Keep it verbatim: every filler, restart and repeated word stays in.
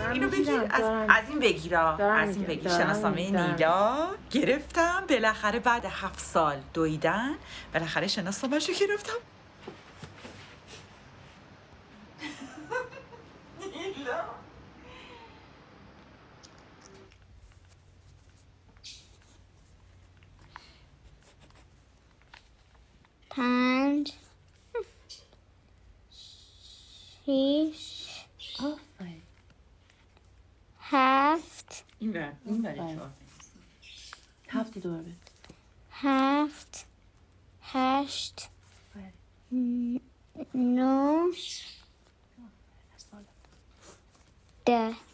اینو بگیر، از, از این بگیرا، از این بگیر. شناسنامه نیلا گرفتم بالاخره بعد هفت سال دویدن، بالاخره شناسنامه‌شو گرفتم. نیلا پنج شیش آفرین. هفت این بر این بر هفت دور بده. هفت هشت نو ده